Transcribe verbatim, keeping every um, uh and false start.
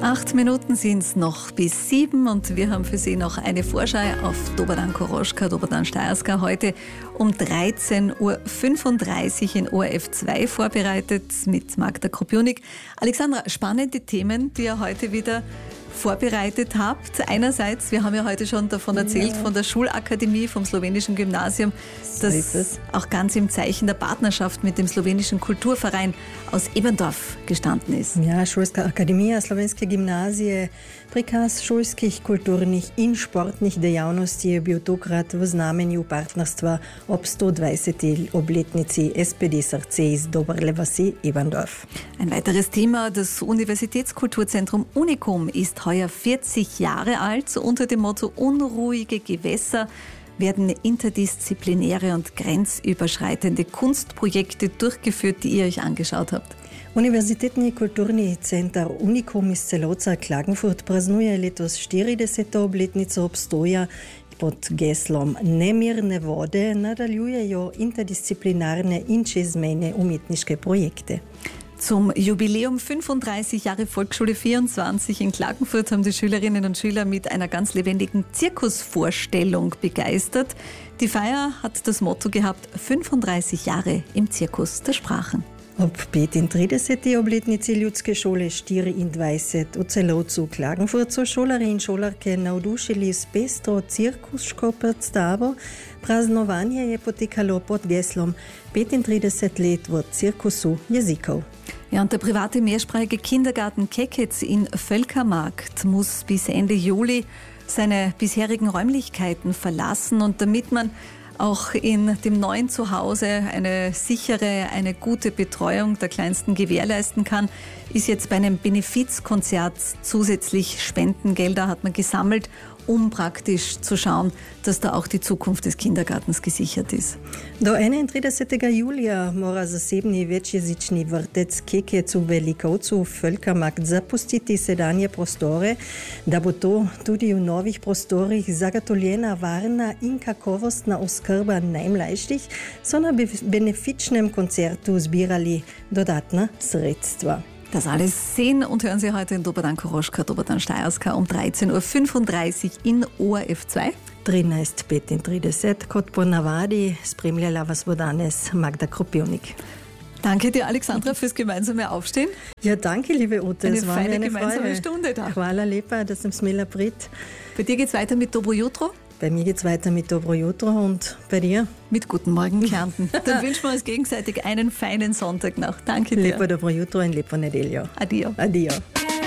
Acht Minuten sind es noch bis sieben und wir haben für Sie noch eine Vorschau auf Doberdan Koroschka, Doberdan Steierska heute um dreizehn Uhr fünfunddreißig in O R F zwei vorbereitet mit Magda Krupjunik. Alexandra, spannende Themen, die ihr heute wieder vorbereitet habt. Einerseits, wir haben ja heute schon davon erzählt, ja. von der Schulakademie, vom slowenischen Gymnasium, so das auch ganz im Zeichen der Partnerschaft mit dem slowenischen Kulturverein aus Eberndorf gestanden ist. Ja, Šolska akademija, slovenske gimnazije, prikaz šolskih kulturnih in športnih dejavnosti je bil tokrat v znamenju partnerstva ob sto dvajseti obletnici S P D Srce iz Doberle vasi Eberndorf. Ein weiteres Thema, das Universitätskulturzentrum Unicum ist heuer vierzig Jahre alt. Unter dem Motto Unruhige Gewässer werden interdisziplinäre und grenzüberschreitende Kunstprojekte durchgeführt, die ihr euch angeschaut habt. Univerzitetni kulturni center Unicum iz Celovca Klagenfurt praznuje letos štirideseto obletnico obstoja. Pod geslom Nemirne vode nadaljujejo interdisciplinarne in čezmejne umetniške projekte. Zum Jubiläum fünfunddreißig Jahre Volksschule vierundzwanzig in Klagenfurt haben die Schülerinnen und Schüler mit einer ganz lebendigen Zirkusvorstellung begeistert. Die Feier hat das Motto gehabt, fünfunddreißig Jahre im Zirkus der Sprachen. Ob petintrideseti obletnici ljudske šole štiriindvajset v Celovcu Klagenfurt so šolari in šolarke navdušili s pestro cirkuško predstavo. Praznovanje je potekalo pod geslom petintrideset let v cirkusu jezikov. Ja, und der private mehrsprachige Kindergarten Kekec in Völkermarkt muss bis Ende Juli seine bisherigen Räumlichkeiten verlassen. Und damit man auch in dem neuen Zuhause eine sichere, eine gute Betreuung der Kleinsten gewährleisten kann, ist jetzt bei einem Benefizkonzert zusätzlich Spendengelder hat man gesammelt, um praktisch zu schauen, dass da auch die Zukunft des Kindergartens gesichert ist. Do enaintridesetega julija mora zasebni večjezični vrtec Kekec v Velikovcu Völkermarkt zapustiti sedanje prostore, da bo to tudi v novih prostorih zagotovljena varna in kakovostna oskrba najmlajših, so na benefičnem koncertu zbirali dodatna sredstva. Das alles sehen und hören Sie heute in Doberdan Koroschka, Doberdan Steierska um dreizehn Uhr fünfunddreißig in O R F zwei. trinajst petintrideset, kot po navadi, spremljala vas bo danes Magda Krupjunik. Danke dir, Alexandra, fürs gemeinsame Aufstehen. Ja, danke, liebe Ute. Eine es war feine eine gemeinsame Freude. Stunde da. Hvala lepa, da sem smela priti. Bei dir geht's weiter mit Dobro Jutro. Bei mir geht's weiter mit Dobro Jutro und bei dir? Mit Guten Morgen Kärnten. Dann wünschen wir uns gegenseitig einen feinen Sonntag noch. Danke dir. Lepo Dobro Jutro in lepo nedeljo. Adio. Adio.